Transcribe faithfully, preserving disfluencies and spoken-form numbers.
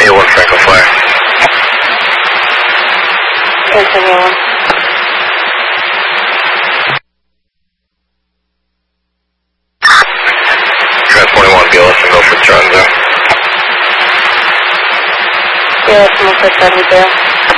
Tanzania one, Franco Flyer. Tanzania one. Transport one, B L S and go for Toronto. B L S and go for Toronto.